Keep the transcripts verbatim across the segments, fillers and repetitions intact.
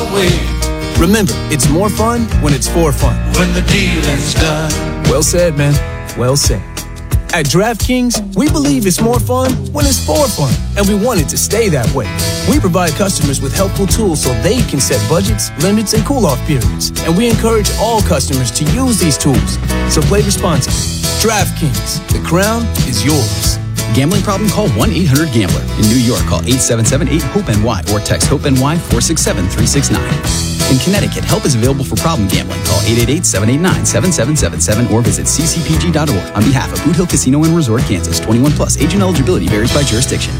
way. Remember, it's more fun when it's for fun. When the dealing's done. Well said, man. Well said. At DraftKings, we believe it's more fun when it's for fun, and we want it to stay that way. We provide customers with helpful tools so they can set budgets, limits, and cool-off periods, and we encourage all customers to use these tools. So play responsibly. DraftKings, the crown is yours. Gambling problem? Call one eight hundred gambler. In New York, call eight seven seven eight hope N Y or text HOPE-NY four six seven three six nine. In Connecticut, help is available for problem gambling. Call eight eight eight seven eight nine seven seven seven seven or visit c c p g dot org. On behalf of Boot Hill Casino and Resort, Kansas, twenty-one plus. Age and eligibility varies by jurisdiction.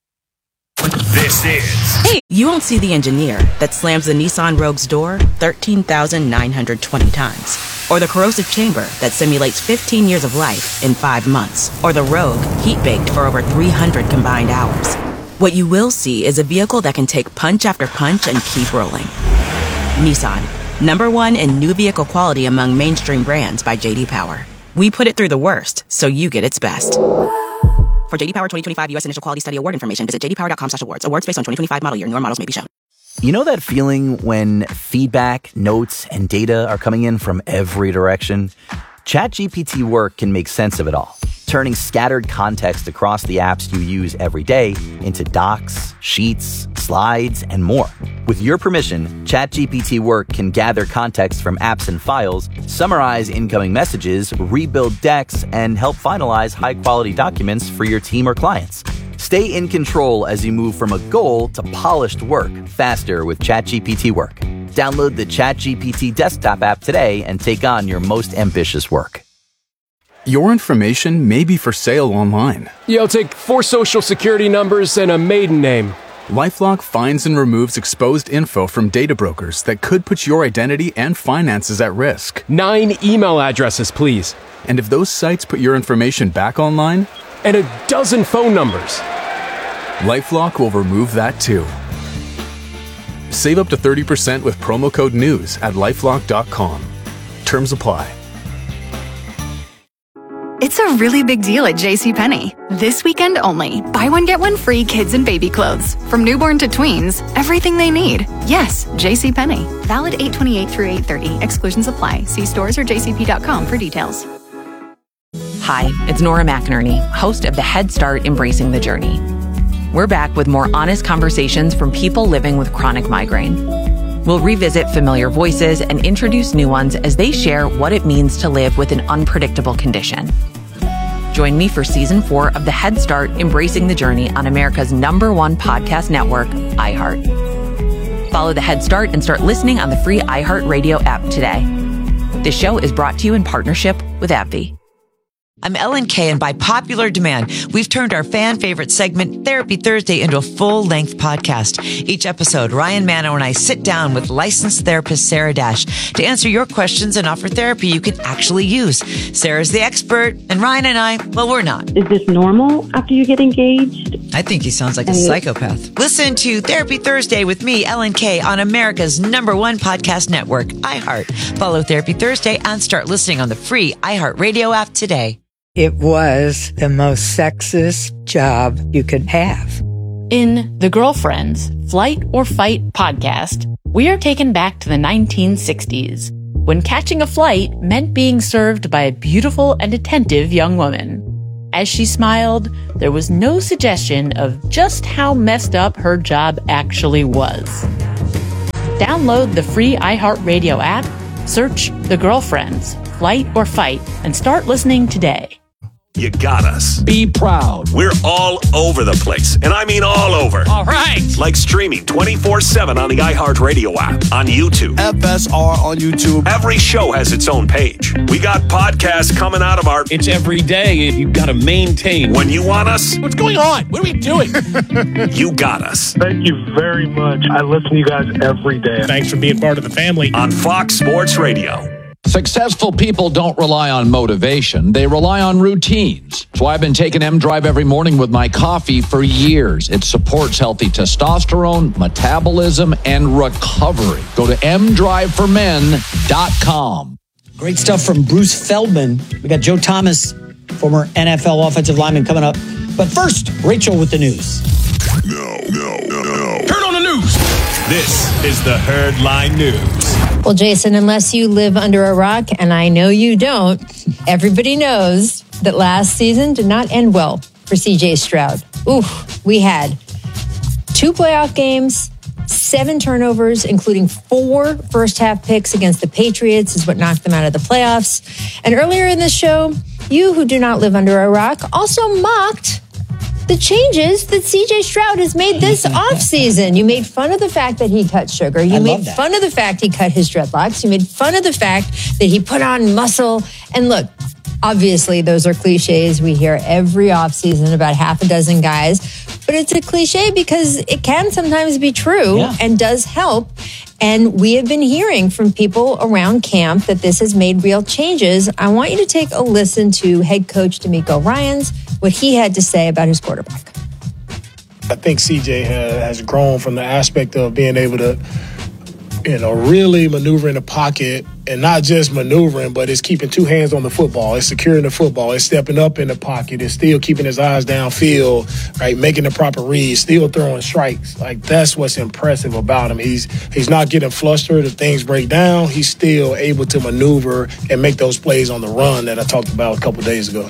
This is... Hey, you won't see the engineer that slams the Nissan Rogue's door thirteen thousand nine hundred twenty times. Or the corrosive chamber that simulates fifteen years of life in five months. Or the Rogue heat-baked for over three hundred combined hours. What you will see is a vehicle that can take punch after punch and keep rolling. Nissan, number one in new vehicle quality among mainstream brands by J D Power. We put it through the worst, so you get its best. For J D Power twenty twenty-five U S Initial Quality Study Award information, visit j d power dot com slash awards. Awards based on twenty twenty-five model year. Newer models may be shown. You know that feeling when feedback, notes, and data are coming in from every direction? ChatGPT Work can make sense of it all, turning scattered context across the apps you use every day into docs, sheets, slides, and more. With your permission, ChatGPT Work can gather context from apps and files, summarize incoming messages, rebuild decks, and help finalize high-quality documents for your team or clients. Stay in control as you move from a goal to polished work faster with ChatGPT Work. Download the ChatGPT desktop app today and take on your most ambitious work. Your information may be for sale online. Yeah, I'll take four social security numbers and a maiden name. LifeLock finds and removes exposed info from data brokers that could put your identity and finances at risk. Nine email addresses, please. And if those sites put your information back online? And a dozen phone numbers. LifeLock will remove that too. Save up to thirty percent with promo code NEWS at lifelock dot com. Terms apply. It's a really big deal at JCPenney. This weekend only, buy one get one free kids and baby clothes. From newborn to tweens, everything they need. Yes, JCPenney. Valid eight twenty-eight through eight thirty. Exclusions apply. See stores or j c p dot com for details. Hi, it's Nora McInerney, host of the Head Start Embracing the Journey. We're back with more honest conversations from people living with chronic migraine. We'll revisit familiar voices and introduce new ones as they share what it means to live with an unpredictable condition. Join me for season four of the Head Start Embracing the Journey on America's number one podcast network, iHeart. Follow the Head Start and start listening on the free iHeartRadio app today. This show is brought to you in partnership with AbbVie. I'm Ellen Kay, and by popular demand, we've turned our fan favorite segment, Therapy Thursday, into a full-length podcast. Each episode, Ryan Manno and I sit down with licensed therapist Sarah Dash to answer your questions and offer therapy you can actually use. Sarah's the expert, and Ryan and I, well, we're not. Is this normal after you get engaged? I think he sounds like a psychopath. Listen to Therapy Thursday with me, Ellen Kay, on America's number one podcast network, iHeart. Follow Therapy Thursday and start listening on the free iHeartRadio app today. It was the most sexist job you could have. In The Girlfriends, Flight or Fight podcast, we are taken back to the nineteen sixties, when catching a flight meant being served by a beautiful and attentive young woman. As she smiled, there was no suggestion of just how messed up her job actually was. Download the free iHeartRadio app, search The Girlfriends, Flight or Fight, and start listening today. You got us. Be proud. We're all over the place, and I mean all over. All right. Like streaming twenty-four seven on the iHeartRadio app, on YouTube. F S R on YouTube. Every show has its own page. We got podcasts coming out of our... It's every day, and you've got to maintain. When you want us... What's going on? What are we doing? You got us. Thank you very much. I listen to you guys every day. Thanks for being part of the family. On Fox Sports Radio. Successful people don't rely on motivation. They rely on routines. That's why I've been taking M-Drive every morning with my coffee for years. It supports healthy testosterone, metabolism, and recovery. Go to m drive for men dot com. Great stuff from Bruce Feldman. We got Joe Thomas, former N F L offensive lineman, coming up. But first, Rachel with the news. No, no, no, no. Turn on the news. This is the Herd Line News. Well, Jason, unless you live under a rock, and I know you don't, everybody knows that last season did not end well for C J Stroud. Oof, we had two playoff games, seven turnovers, including four first-half picks against the Patriots is what knocked them out of the playoffs. And earlier in this show, you who do not live under a rock also mocked the changes that C J Stroud has made this offseason. You made fun of the fact that he cut sugar. You I made love that. fun of the fact he cut his dreadlocks. You made fun of the fact that he put on muscle. And look, obviously, those are cliches we hear every offseason about half a dozen guys. But it's a cliche because it can sometimes be true Yeah. and does help. And we have been hearing from people around camp that this has made real changes. I want you to take a listen to head coach DeMeco Ryans, what he had to say about his quarterback. I think C J has grown from the aspect of being able to, you know, really maneuver in the pocket, and not just maneuvering, but it's keeping two hands on the football. It's securing the football. It's stepping up in the pocket. It's still keeping his eyes downfield, right? Making the proper reads, still throwing strikes. Like, that's what's impressive about him. He's he's not getting flustered if things break down. He's still able to maneuver and make those plays on the run that I talked about a couple days ago.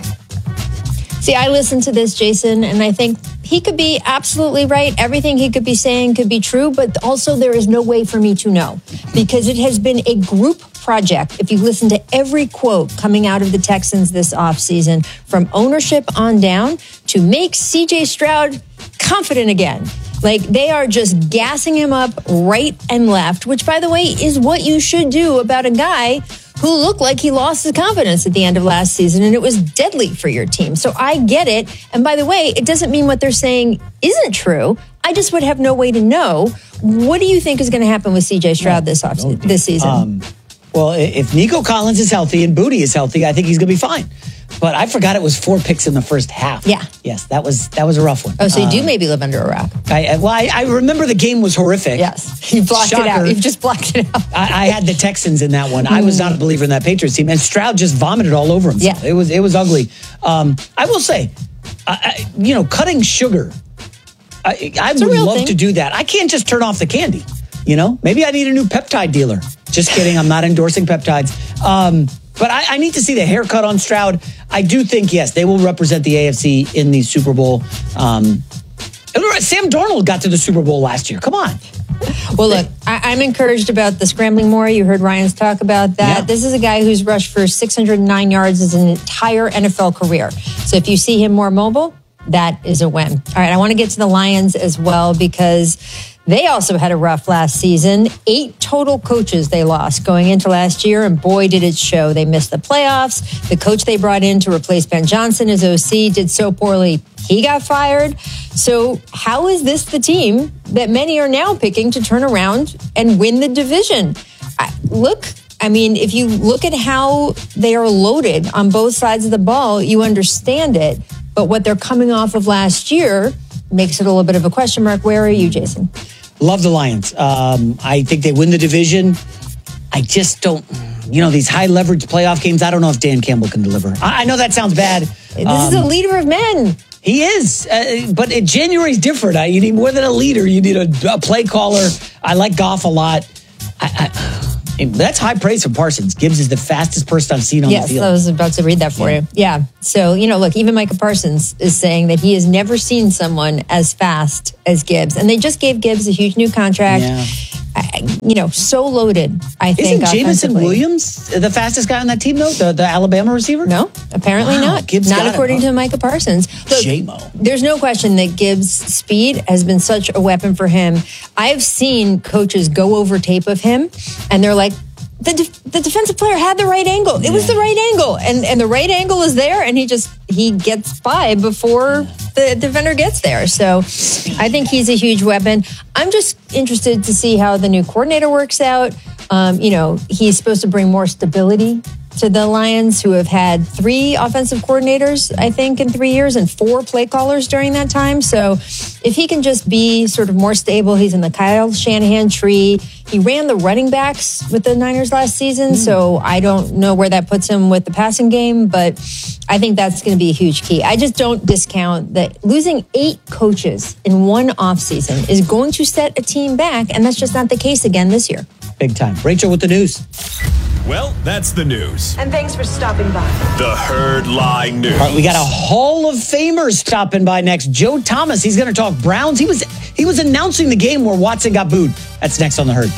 See, I listened to this, Jason, and I think he could be absolutely right. Everything he could be saying could be true, but also there is no way for me to know because it has been a group project. If you listen to every quote coming out of the Texans this offseason, from ownership on down, to make C J Stroud confident again. Like, they are just gassing him up right and left, which, by the way, is what you should do about a guy who looked like he lost his confidence at the end of last season, and it was deadly for your team. So I get it. And by the way, it doesn't mean what they're saying isn't true. I just would have no way to know. What do you think is going to happen with C J Stroud this off this season? Um, well, if Nico Collins is healthy and Booty is healthy, I think he's going to be fine. But I forgot it was four picks in the first half. Yeah. Yes, that was that was a rough one. Oh, so you do Um, maybe live under a rock. I, well, I, I remember the game was horrific. Yes. You blocked it out. Shocker. You've just blocked it out. I, I had the Texans in that one. I was not a believer in that Patriots team, and Stroud just vomited all over himself. Yeah. It was it was ugly. Um, I will say, I, I, you know, cutting sugar. I, I It's a would real love thing. to do that. I can't just turn off the candy. You know, maybe I need a new peptide dealer. Just kidding. I'm not endorsing peptides. Um, but I, I need to see the haircut on Stroud. I do think, yes, they will represent the A F C in the Super Bowl. Um, Sam Darnold got to the Super Bowl last year. Come on. Well, look, I, I'm encouraged about the scrambling more. You heard Ryan's talk about that. Yeah. This is a guy who's rushed for six hundred nine yards his entire N F L career. So if you see him more mobile, that is a win. All right, I want to get to the Lions as well because they also had a rough last season. Eight total coaches they lost going into last year, and boy, did it show. They missed the playoffs. The coach they brought in to replace Ben Johnson as O C did so poorly, he got fired. So how is this the team that many are now picking to turn around and win the division? I, look, I mean, if you look at how they are loaded on both sides of the ball, you understand it. But what they're coming off of last year makes it a little bit of a question mark. Where are you, Jason? Love the Lions. Um, I think they win the division. I just don't, you know, these high leverage playoff games, I don't know if Dan Campbell can deliver. I, I know that sounds bad. This Um, is a leader of men. He is, uh, but in January is different. I, you need more than a leader. You need a, a play caller. I like Goff a lot. I, I, that's high praise from Parsons. Gibbs is the fastest person I've seen on Yes, the field. I was about to read that for Yeah. you. Yeah. So, you know, look, even Micah Parsons is saying that he has never seen someone as fast as Gibbs. And they just gave Gibbs a huge new contract. Yeah. I, you know, so loaded, I think. Isn't Jameson offensively. Williams the fastest guy on that team, though? The, the Alabama receiver? No, apparently Wow, not. Gibbs not got it, according huh? to Micah Parsons. Look, J-Mo. there's no question that Gibbs' speed has been such a weapon for him. I've seen coaches go over tape of him, and they're like, the def- the defensive player had the right angle. It was the right angle, and and the right angle is there, and he just he gets by before the defender gets there. So I think he's a huge weapon. I'm just interested to see how the new coordinator works out. Um, you know, he's supposed to bring more stability to the Lions, who have had three offensive coordinators, I think, in three years and four play callers during that time. So if he can just be sort of more stable, he's in the Kyle Shanahan tree. He ran the running backs with the Niners last season, mm. so I don't know where that puts him with the passing game, but I think that's going to be a huge key. I just don't discount that losing eight coaches in one offseason is going to set a team back, and that's just not the case again this year. Big time. Rachel with the news. Well, that's the news. And thanks for stopping by. The Herd Lie News. All right, we got a Hall of Famer stopping by next. Joe Thomas. He's going to talk Browns. He was he was announcing the game where Watson got booed. That's next on The Herd.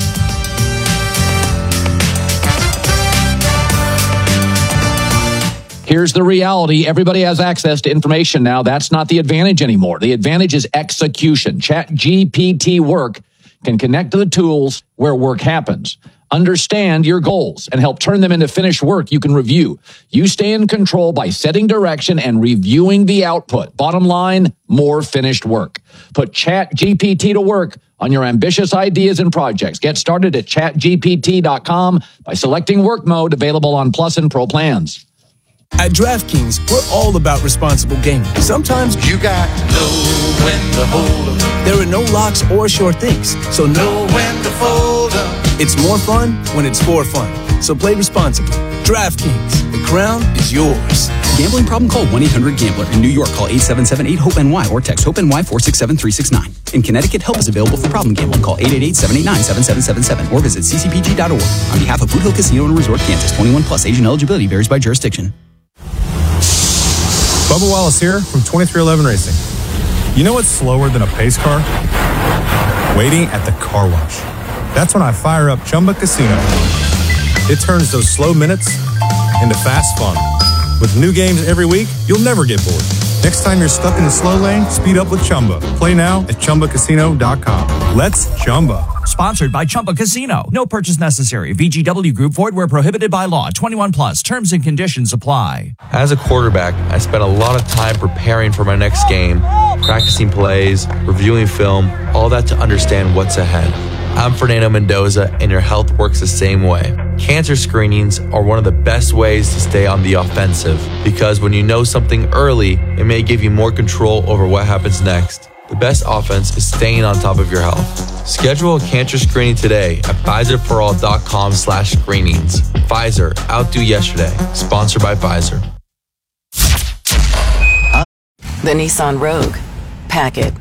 Here's the reality. Everybody has access to information now. That's not the advantage anymore. The advantage is execution. ChatGPT Work can connect to the tools where work happens. Understand your goals and help turn them into finished work you can review. You stay in control by setting direction and reviewing the output. Bottom line, more finished work. Put ChatGPT to work on your ambitious ideas and projects. Get started at chat G P T dot com by selecting work mode, available on Plus and Pro plans. At DraftKings, we're all about responsible gaming. Sometimes you got to know when to hold 'em. There are no locks or sure things, so know when to fold 'em. It's more fun when it's for fun. So play responsibly. DraftKings, the crown is yours. Gambling problem? Call one eight hundred gambler. In New York, call eight seven seven eight hope N Y or text HOPE-NY four six seven three six nine. In Connecticut, help is available for problem gambling. Call eight eight eight seven eight nine seven seven seven seven or visit c c p g dot org. On behalf of Boot Hill Casino and Resort, Kansas, twenty-one plus, age and eligibility varies by jurisdiction. Bubba Wallace here from twenty-three eleven Racing. You know what's slower than a pace car? Waiting at the car wash. That's when I fire up Chumba Casino. It turns those slow minutes into fast fun. With new games every week, you'll never get bored. Next time you're stuck in the slow lane, speed up with Chumba. Play now at chumba casino dot com. Let's Chumba. Sponsored by Chumba Casino. No purchase necessary. V G W Group. Void where prohibited by law. twenty-one plus. Terms and conditions apply. As a quarterback, I spent a lot of time preparing for my next game, practicing plays, reviewing film, all that to understand what's ahead. I'm Fernando Mendoza, and your health works the same way. Cancer screenings are one of the best ways to stay on the offensive, because when you know something early, it may give you more control over what happens next. The best offense is staying on top of your health. Schedule a cancer screening today at Pfizer for all dot com slash screenings. Pfizer, outdo yesterday. Sponsored by Pfizer. The Nissan Rogue. Pack it.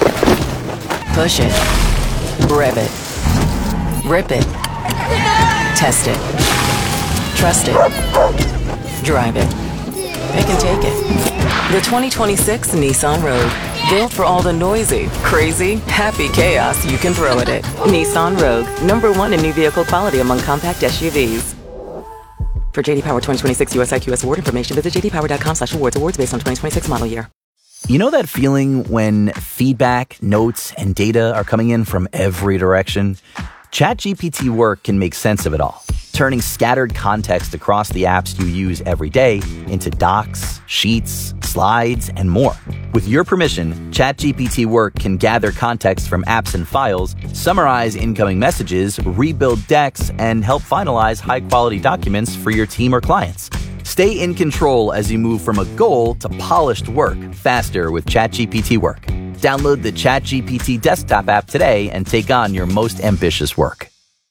Push it. Rev it. Rip it. Test it. Trust it. Drive it. Pick and take it. The twenty twenty-six Nissan Rogue. Built for all the noisy, crazy, happy chaos you can throw at it. Nissan Rogue. Number one in new vehicle quality among compact S U Vs. For J D Power twenty twenty-six U S I Q S award information, visit j d power dot com slash awards. Awards based on twenty twenty-six model year. You know that feeling when feedback, notes, and data are coming in from every direction? ChatGPT Work can make sense of it all, turning scattered context across the apps you use every day into docs, sheets, slides, and more. With your permission, ChatGPT Work can gather context from apps and files, summarize incoming messages, rebuild decks, and help finalize high-quality documents for your team or clients. Stay in control as you move from a goal to polished work faster with ChatGPT Work. Download the ChatGPT desktop app today and take on your most ambitious work.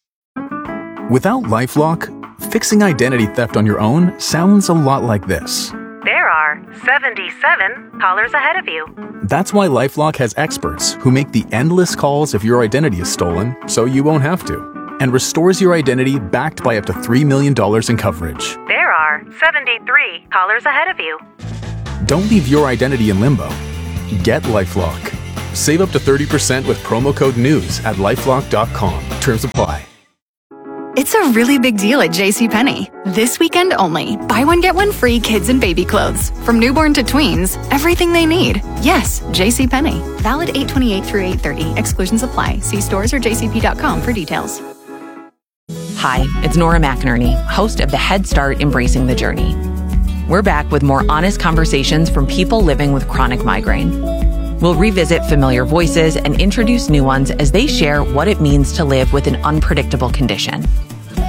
Without LifeLock, fixing identity theft on your own sounds a lot like this. There are seventy-seven callers ahead of you. That's why LifeLock has experts who make the endless calls if your identity is stolen, so you won't have to, and restores your identity backed by up to three million dollars in coverage. There are seventy-three callers ahead of you. Don't leave your identity in limbo. Get LifeLock. Save up to thirty percent with promo code NEWS at lifelock dot com. Terms apply. It's a really big deal at JCPenney. This weekend only. Buy one, get one free kids and baby clothes. From newborn to tweens, everything they need. Yes, JCPenney. Valid eight twenty-eight through eight thirty. Exclusions apply. See stores or j c p dot com for details. Hi, it's Nora McInerney, host of the Head Start Embracing the Journey. We're back with more honest conversations from people living with chronic migraine. We'll revisit familiar voices and introduce new ones as they share what it means to live with an unpredictable condition.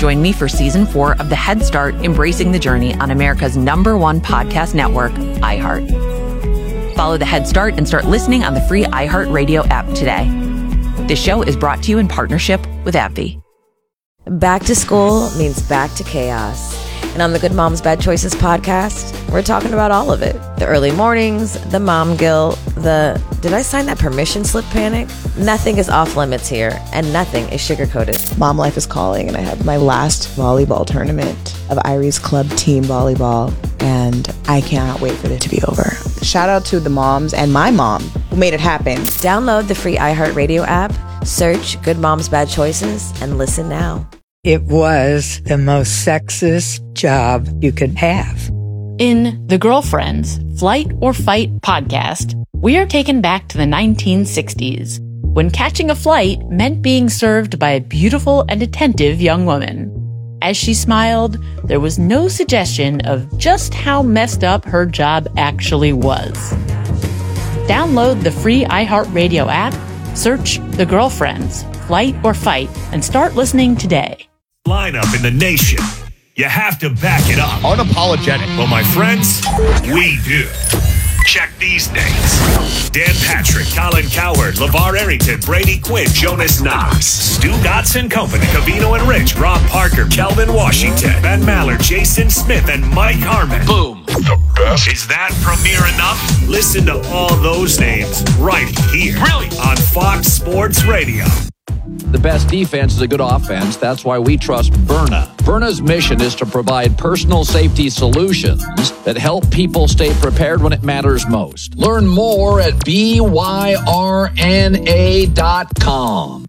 Join me for season four of the Head Start Embracing the Journey on America's number one podcast network, iHeart. Follow the Head Start and start listening on the free iHeartRadio app today. This show is brought to you in partnership with AbbVie. Back to school means back to chaos. And on the Good Moms Bad Choices podcast, we're talking about all of it. The early mornings, the mom guilt, the did I sign that permission slip panic? Nothing is off limits here, and nothing is sugar-coated. Mom life is calling, and I have my last volleyball tournament of Irie's Club team volleyball, and I cannot wait for it to be over. Shout out to the moms and my mom who made it happen. Download the free iHeartRadio app, search Good Moms Bad Choices, and listen now. It was the most sexist job you could have. In The Girlfriends, Flight or Fight podcast, we are taken back to the nineteen sixties, when catching a flight meant being served by a beautiful and attentive young woman. As she smiled, there was no suggestion of just how messed up her job actually was. Download the free iHeartRadio app, search The Girlfriends, Flight or Fight, and start listening today. Lineup in the nation. You have to back it up. Unapologetic. Well, my friends, we do. Check these names. Dan Patrick, Colin Cowherd, LeVar Arrington, Brady Quinn, Jonas Knox, Stu Dotson Company, Cavino and Rich, Rob Parker, Kelvin Washington, Ben Maller, Jason Smith, and Mike Harmon. Boom. The best. Is that premiere enough? Listen to all those names right here. Really? On Fox Sports Radio. The best defense is a good offense. That's why we trust Byrna. Byrna's mission is to provide personal safety solutions that help people stay prepared when it matters most. Learn more at B Y R N A dot com.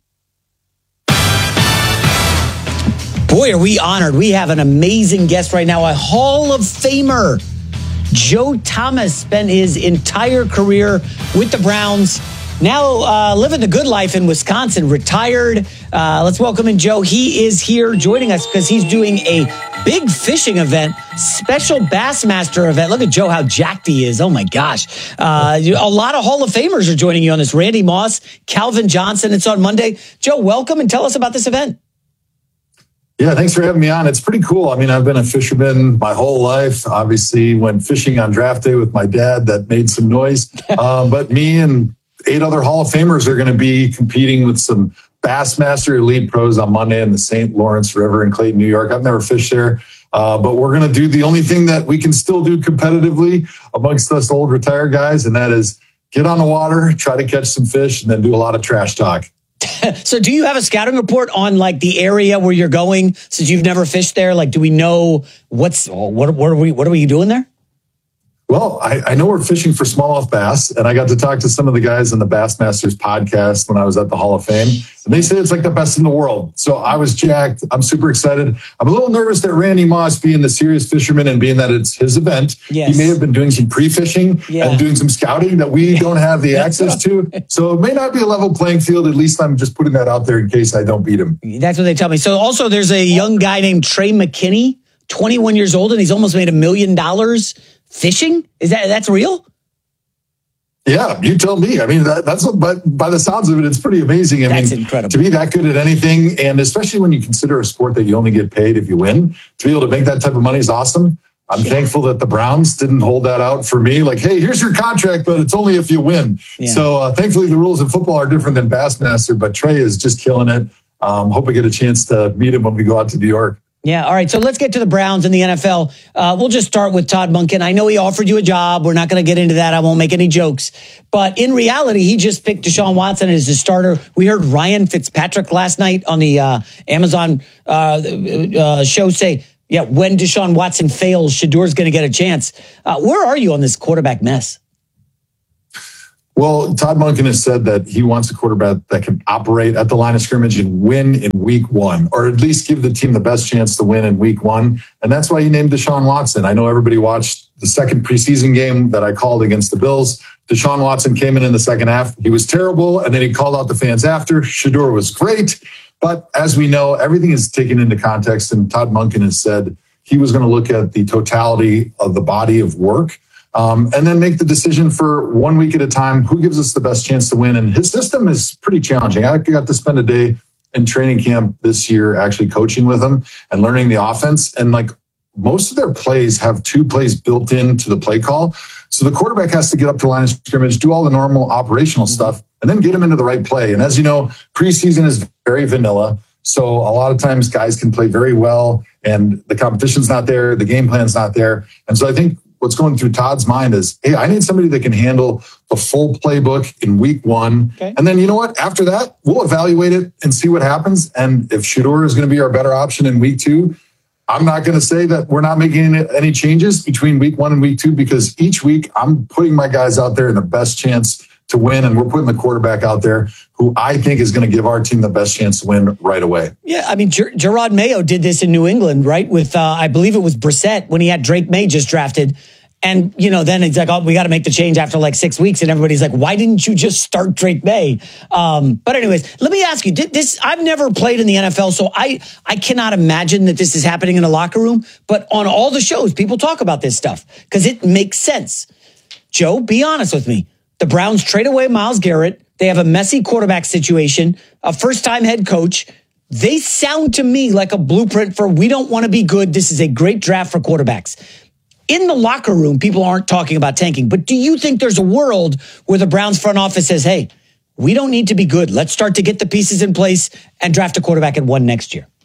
Boy, are we honored. We have an amazing guest right now, a Hall of Famer. Joe Thomas spent his entire career with the Browns. Now uh, living the good life in Wisconsin, retired. Uh, let's welcome in Joe. He is here joining us because he's doing a big fishing event, special Bassmaster event. Look at Joe, how jacked he is. Oh, my gosh. Uh, a lot of Hall of Famers are joining you on this. Randy Moss, Calvin Johnson. It's on Monday. Joe, welcome and tell us about this event. Yeah, thanks for having me on. It's pretty cool. I mean, I've been a fisherman my whole life. Obviously, went fishing on draft day with my dad. That made some noise. um, but me and eight other Hall of Famers are going to be competing with some Bassmaster Elite Pros on Monday in the Saint Lawrence River in Clayton, New York. I've never fished there, uh, but we're going to do the only thing that we can still do competitively amongst us old retired guys, and that is get on the water, try to catch some fish, and then do a lot of trash talk. So do you have a scouting report on like the area where you're going since you've never fished there? Like, do we know what's, what, what are we, what are we doing there? Well, I, I know we're fishing for smallmouth bass, and I got to talk to some of the guys on the Bassmasters podcast when I was at the Hall of Fame, and they say it's like the best in the world. So I was jacked. I'm super excited. I'm a little nervous that Randy Moss, being the serious fisherman and being that it's his event, yes. he may have been doing some pre-fishing yeah. and doing some scouting that we don't have the access to. So it may not be a level playing field. At least I'm just putting that out there in case I don't beat him. That's what they tell me. So also there's a young guy named Trey McKinney, twenty-one years old, and he's almost made a million dollars fishing. Is that, that's real? Yeah, you tell me. I mean, that, that's what, but by the sounds of it, it's pretty amazing. I that's mean, incredible. To be that good at anything, and especially when you consider a sport that you only get paid if you win, to be able to make that type of money is awesome. I'm yeah. thankful that the Browns didn't hold that out for me. Like, hey, here's your contract, but it's only if you win. Yeah. So uh, thankfully, the rules in football are different than Bassmaster, but Trey is just killing it. Um, hope I get a chance to meet him when we go out to New York. Yeah. All right. So let's get to the Browns and the N F L. Uh, we'll just start with Todd Monken. I know he offered you a job. We're not going to get into that. I won't make any jokes. But in reality, he just picked Deshaun Watson as his starter. We heard Ryan Fitzpatrick last night on the uh, Amazon uh, uh, show say, yeah, when Deshaun Watson fails, Shador's going to get a chance. Uh, where are you on this quarterback mess? Well, Todd Monken has said that he wants a quarterback that can operate at the line of scrimmage and win in week one, or at least give the team the best chance to win in week one. And that's why he named Deshaun Watson. I know everybody watched the second preseason game that I called against the Bills. Deshaun Watson came in in the second half. He was terrible, and then he called out the fans after. Shador was great. But as we know, everything is taken into context, and Todd Monken has said he was going to look at the totality of the body of work. Um, and then make the decision for one week at a time, who gives us the best chance to win. And his system is pretty challenging. I got to spend a day in training camp this year, actually coaching with them and learning the offense. And like most of their plays have two plays built into the play call. So the quarterback has to get up to the line of scrimmage, do all the normal operational stuff, and then get them into the right play. And as you know, preseason is very vanilla. So a lot of times guys can play very well and the competition's not there, the game plan's not there. And so I think what's going through Todd's mind is, hey, I need somebody that can handle the full playbook in week one. Okay. And then you know what? After that, we'll evaluate it and see what happens. And if Shedeur is going to be our better option in week two, I'm not going to say that we're not making any changes between week one and week two, because each week I'm putting my guys out there in the best chance to win. And we're putting the quarterback out there who I think is going to give our team the best chance to win right away. Yeah, I mean, Ger- Gerard Mayo did this in New England, right? With, uh, I believe it was Brissett when he had Drake May just drafted. And, you know, then it's like, oh, we got to make the change after like six weeks. And everybody's like, why didn't you just start Drake May? Um, but anyways, let me ask you, did this, I've never played in the N F L, so I, I cannot imagine that this is happening in a locker room. But on all the shows, people talk about this stuff because it makes sense. Joe, be honest with me. The Browns trade away Myles Garrett. They have a messy quarterback situation, a first-time head coach. They sound to me like a blueprint for we don't want to be good. This is a great draft for quarterbacks. In the locker room, people aren't talking about tanking. But do you think there's a world where the Browns front office says, hey, we don't need to be good. Let's start to get the pieces in place and draft a quarterback at one next year?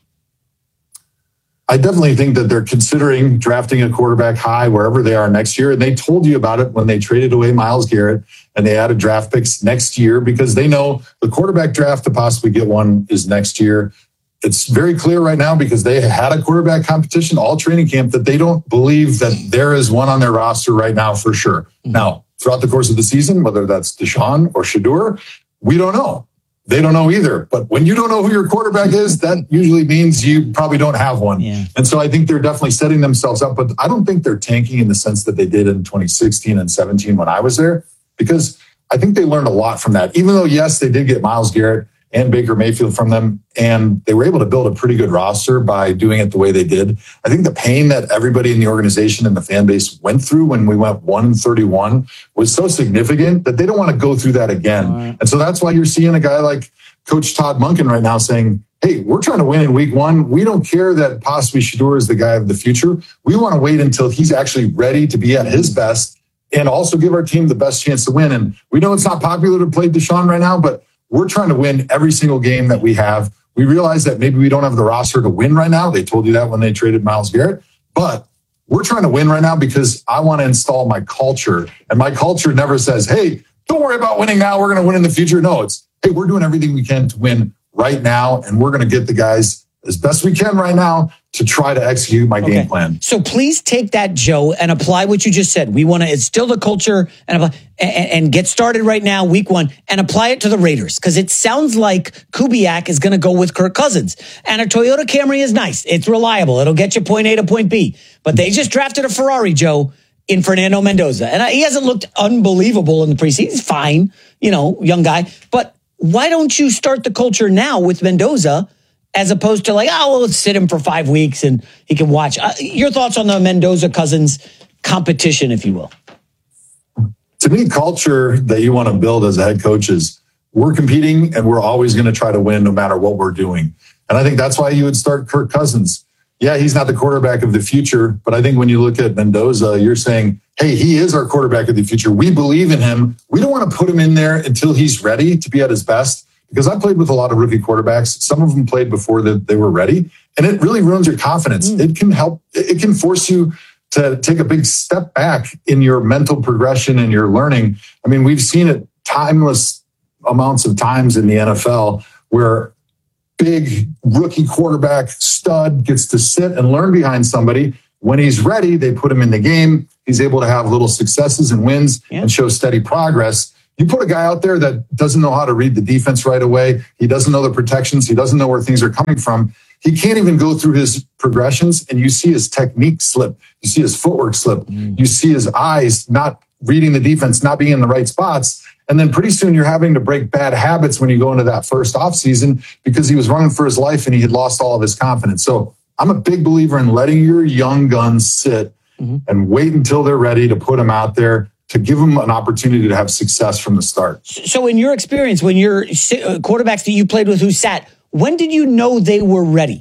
I definitely think that they're considering drafting a quarterback high wherever they are next year. And they told you about it when they traded away Myles Garrett and they added draft picks next year because they know the quarterback draft to possibly get one is next year. It's very clear right now because they had a quarterback competition all training camp that they don't believe that there is one on their roster right now for sure. Mm-hmm. Now, throughout the course of the season, whether that's Deshaun or Shedeur, we don't know. They don't know either. But when you don't know who your quarterback is, that usually means you probably don't have one. Yeah. And so I think they're definitely setting themselves up. But I don't think they're tanking in the sense that they did in twenty sixteen and seventeen when I was there, because I think they learned a lot from that. Even though, yes, they did get Myles Garrett and Baker Mayfield from them, and they were able to build a pretty good roster by doing it the way they did. I think the pain that everybody in the organization and the fan base went through when we went one thirty-one was so significant that they don't want to go through that again. Right. And so that's why you're seeing a guy like Coach Todd Monken right now saying, hey, we're trying to win in week one. We don't care that possibly Shedeur is the guy of the future. We want to wait until he's actually ready to be at his best and also give our team the best chance to win. And we know it's not popular to play Deshaun right now, but we're trying to win every single game that we have. We realize that maybe we don't have the roster to win right now. They told you that when they traded Myles Garrett. But we're trying to win right now because I want to install my culture. And my culture never says, hey, don't worry about winning now. We're going to win in the future. No, it's, hey, we're doing everything we can to win right now. And we're going to get the guys as best we can right now to try to execute my okay. game plan. So please take that, Joe, and apply what you just said. We want to instill the culture and, apply, and, and get started right now, week one, and apply it to the Raiders. Because it sounds like Kubiak is going to go with Kirk Cousins. And a Toyota Camry is nice. It's reliable. It'll get you point A to point B. But they just drafted a Ferrari, Joe, in Fernando Mendoza. And he hasn't looked unbelievable in the preseason. He's fine, you know, young guy. But why don't you start the culture now with Mendoza as opposed to like, oh, well, let's sit him for five weeks and he can watch. Uh, your thoughts on the Mendoza-Cousins competition, if you will? To me, culture that you want to build as a head coach is we're competing and we're always going to try to win no matter what we're doing. And I think that's why you would start Kirk Cousins. Yeah, he's not the quarterback of the future, but I think when you look at Mendoza, you're saying, hey, he is our quarterback of the future. We believe in him. We don't want to put him in there until he's ready to be at his best. Because I played with a lot of rookie quarterbacks. Some of them played before that they were ready. And it really ruins your confidence. Mm. It can help. It can force you to take a big step back in your mental progression and your learning. I mean, we've seen it timeless amounts of times in the N F L where big rookie quarterback stud gets to sit and learn behind somebody. When he's ready, they put him in the game. He's able to have little successes and wins yeah. and show steady progress. You put a guy out there that doesn't know how to read the defense right away. He doesn't know the protections. He doesn't know where things are coming from. He can't even go through his progressions, and you see his technique slip. You see his footwork slip. Mm. You see his eyes not reading the defense, not being in the right spots. And then pretty soon you're having to break bad habits when you go into that first offseason because he was running for his life and he had lost all of his confidence. So I'm a big believer in letting your young guns sit mm-hmm. and wait until they're ready to put them out there, to give them an opportunity to have success from the start. So in your experience, when you're quarterbacks that you played with who sat, When did you know they were ready?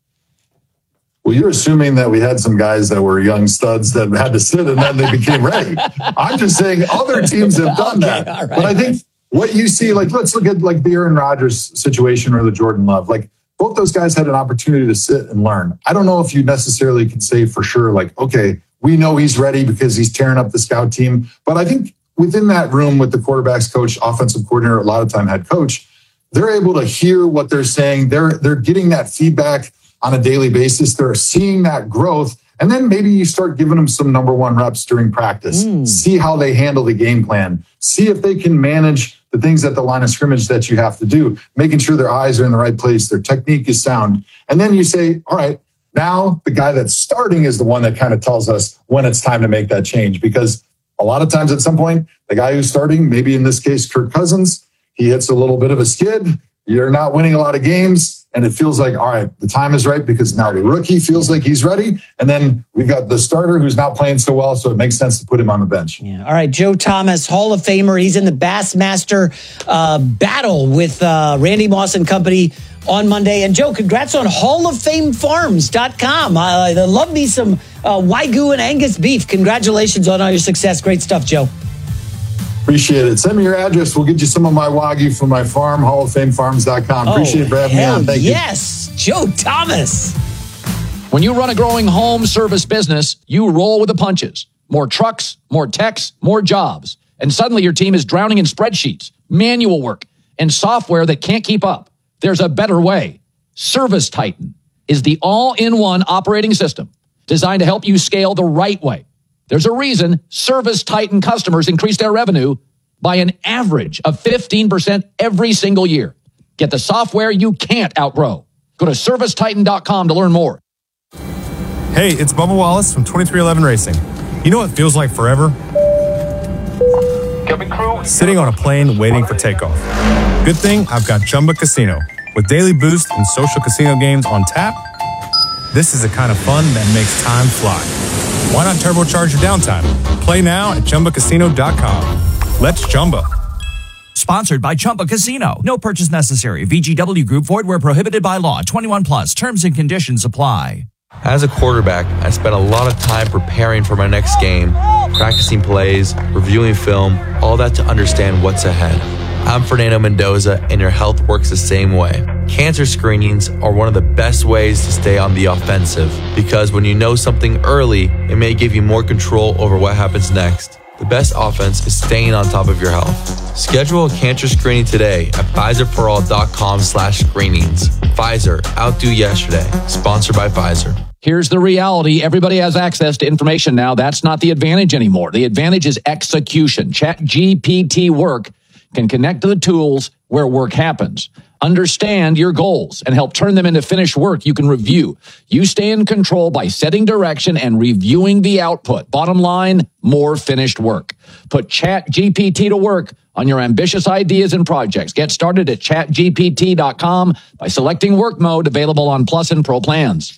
Well, you're assuming that we had some guys that were young studs that had to sit and then they became ready. I'm just saying other teams have done Okay, that. all right. But I think what you see, like, let's look at like the Aaron Rodgers situation or the Jordan Love. Like, both those guys had an opportunity to sit and learn. I don't know if you necessarily can say for sure, like, okay, we know he's ready because he's tearing up the scout team. But I think within that room with the quarterback's coach, offensive coordinator, a lot of time head coach, they're able to hear what they're saying. They're they're getting that feedback on a daily basis. They're seeing that growth. And then maybe you start giving them some number one reps during practice. Mm. See how they handle the game plan. See if they can manage the things at the line of scrimmage that you have to do, making sure their eyes are in the right place, their technique is sound. And then you say, all right, now the guy that's starting is the one that kind of tells us when it's time to make that change. Because a lot of times at some point, the guy who's starting, maybe in this case, Kirk Cousins, he hits a little bit of a skid. You're not winning a lot of games. And it feels like, all right, the time is right because now the rookie feels like he's ready. And then we've got the starter who's not playing so well. So it makes sense to put him on the bench. Yeah. All right. Joe Thomas, Hall of Famer. He's in the Bassmaster uh, battle with uh, Randy Moss and company on Monday. And Joe, congrats on hall of fame farms dot com. I, I love me some uh, Wagyu and Angus beef. Congratulations on all your success. Great stuff, Joe. Appreciate it. Send me your address. We'll get you some of my Wagyu from my farm, hall of fame farms dot com. Appreciate it for having me on. Thank yes. you. Yes, Joe Thomas. When you run a growing home service business, you roll with the punches. More trucks, more techs, more jobs. And suddenly your team is drowning in spreadsheets, manual work, and software that can't keep up. There's a better way. Service Titan is the all-in-one operating system designed to help you scale the right way. There's a reason Service Titan customers increase their revenue by an average of fifteen percent every single year. Get the software you can't outgrow. Go to service titan dot com to learn more. Hey, it's Bubba Wallace from twenty-three eleven Racing. You know what feels like forever? Sitting on a plane waiting for takeoff. Good thing I've got Chumba Casino. With daily boost and social casino games on tap, this is the kind of fun that makes time fly. Why not turbocharge your downtime? Play now at chumba casino dot com. Let's Chumba. Sponsored by Chumba Casino. No purchase necessary. V G W Group. Void where prohibited by law. twenty-one plus. Terms and conditions apply. As a quarterback, I spent a lot of time preparing for my next game, practicing plays, reviewing film, all that to understand what's ahead. I'm Fernando Mendoza, and your health works the same way. Cancer screenings are one of the best ways to stay on the offensive because when you know something early, it may give you more control over what happens next. The best offense is staying on top of your health. Schedule a cancer screening today at Pfizer for all dot com slash screenings. Pfizer, outdo yesterday. Sponsored by Pfizer. Here's the reality. Everybody has access to information now. That's not the advantage anymore. The advantage is execution. ChatGPT Work can connect to the tools where work happens. Understand your goals and help turn them into finished work you can review. You stay in control by setting direction and reviewing the output. Bottom line, more finished work. Put ChatGPT to work on your ambitious ideas and projects. Get started at chat G P T dot com by selecting work mode, available on Plus and Pro plans.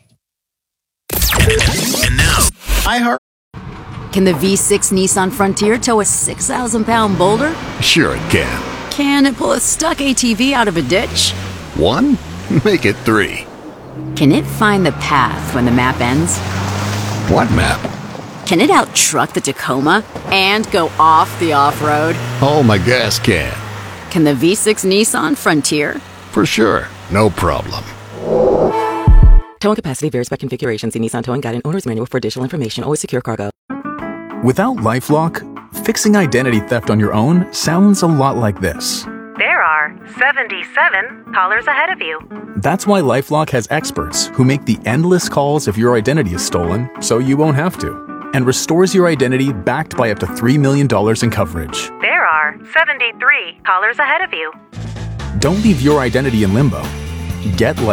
And now, I heart. Can the V six Nissan Frontier tow a six thousand pound boulder? Sure it can. Can it pull a stuck A T V out of a ditch? One? Make it three. Can it find the path when the map ends? What map? Can it out-truck the Tacoma and go off the off-road? Oh, my gas can. Can the V six Nissan Frontier? For sure. No problem. Towing capacity varies by configuration. See Nissan Towing Guide and Owner's Manual for additional information. Always secure cargo. Without LifeLock, fixing identity theft on your own sounds a lot like this. There are seventy-seven callers ahead of you. That's why LifeLock has experts who make the endless calls if your identity is stolen so you won't have to, and restores your identity backed by up to three million dollars in coverage. There are seventy-three callers ahead of you. Don't leave your identity in limbo. Get